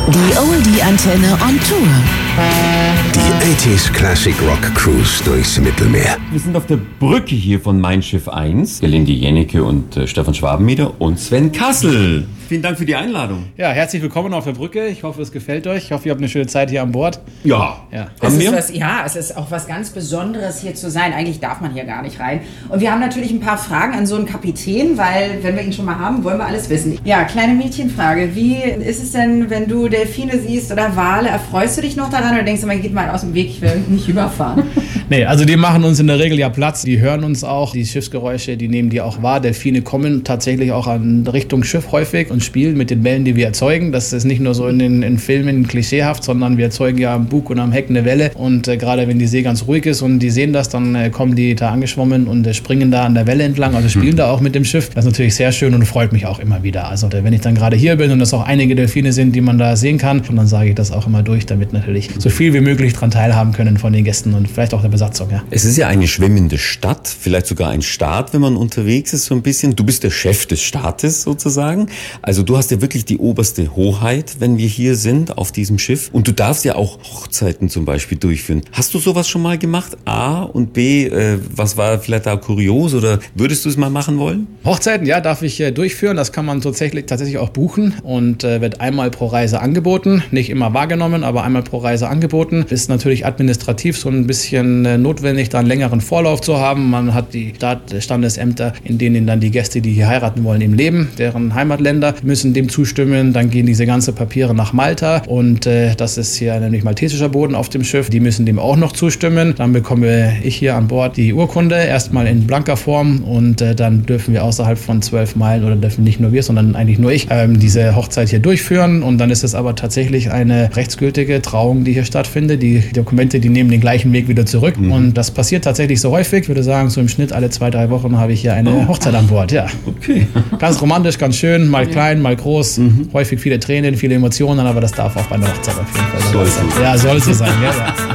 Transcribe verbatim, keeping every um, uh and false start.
Die Oldie-Antenne on Tour. Die achtziger Classic Rock Cruise durchs Mittelmeer. Wir sind auf der Brücke hier von Mein Schiff eins. Gelinde Jennecke und äh, Stefan Schwabenmieder und Sven Kassel. Vielen Dank für die Einladung. Ja, herzlich willkommen auf der Brücke. Ich hoffe, es gefällt euch. Ich hoffe, ihr habt eine schöne Zeit hier an Bord. Ja. ja. Es ist was, ja, es ist auch was ganz Besonderes, hier zu sein. Eigentlich darf man hier gar nicht rein. Und wir haben natürlich ein paar Fragen an so einen Kapitän, weil, wenn wir ihn schon mal haben, wollen wir alles wissen. Ja, kleine Mädchenfrage. Wie ist es denn, wenn du Delfine siehst oder Wale? Erfreust du dich noch daran oder denkst du mal, geht mal aus dem Weg, ich will nicht überfahren? Nee, also die machen uns in der Regel ja Platz. Die hören uns auch. Die Schiffsgeräusche, die nehmen die auch wahr. Delfine kommen tatsächlich auch an Richtung Schiff häufig und spielen mit den Wellen, die wir erzeugen. Das ist nicht nur so in den in Filmen klischeehaft, sondern wir erzeugen ja am Bug und am Heck eine Welle. Und äh, gerade wenn die See ganz ruhig ist und die sehen das, dann äh, kommen die da angeschwommen und äh, springen da an der Welle entlang. Also spielen mhm. da auch mit dem Schiff. Das ist natürlich sehr schön und freut mich auch immer wieder. Also äh, wenn ich dann gerade hier bin und es auch einige Delfine sind, die man da sehen kann, und dann sage ich das auch immer durch, damit natürlich so viel wie möglich daran teilhaben können von den Gästen und vielleicht auch der Besatzung. Ja. Es ist ja eine schwimmende Stadt, vielleicht sogar ein Staat, wenn man unterwegs ist so ein bisschen. Du bist der Chef des Staates sozusagen. Also du hast ja wirklich die oberste Hoheit, wenn wir hier sind auf diesem Schiff. Und du darfst ja auch Hochzeiten zum Beispiel durchführen. Hast du sowas schon mal gemacht? A und B, äh, was war vielleicht da kurios oder würdest du es mal machen wollen? Hochzeiten, ja, darf ich äh, durchführen. Das kann man tatsächlich, tatsächlich auch buchen und äh, wird einmal pro Reise angeboten. Nicht immer wahrgenommen, aber einmal pro Reise angeboten. Ist natürlich administrativ so ein bisschen äh, notwendig, da einen längeren Vorlauf zu haben. Man hat die Standesämter, in denen dann die Gäste, die hier heiraten wollen, im Leben, deren Heimatländer, müssen dem zustimmen. Dann gehen diese ganzen Papiere nach Malta und äh, das ist hier nämlich maltesischer Boden auf dem Schiff. Die müssen dem auch noch zustimmen. Dann bekomme ich hier an Bord die Urkunde, erstmal in blanker Form und äh, dann dürfen wir außerhalb von zwölf Meilen oder dürfen nicht nur wir, sondern eigentlich nur ich, ähm, diese Hochzeit hier durchführen und dann ist es aber tatsächlich eine rechtsgültige Trauung, die hier stattfindet. Die Dokumente, die nehmen den gleichen Weg wieder zurück mhm. und das passiert tatsächlich so häufig. Ich würde sagen, so im Schnitt alle zwei, drei Wochen habe ich hier eine oh. Hochzeit an Bord. Ja. Okay. Ganz romantisch, ganz schön, mal klein, mal groß, mhm. häufig viele Tränen, viele Emotionen, aber das darf auch bei einer Hochzeit auf jeden Fall soll sein. Ja, soll so sein. Ja, ja.